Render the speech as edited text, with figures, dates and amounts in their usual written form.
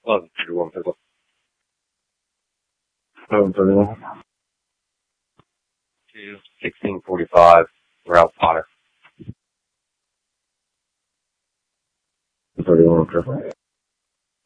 11:31 pickup. 11:31. To 16:45, Ralph Potter. 31 pickup.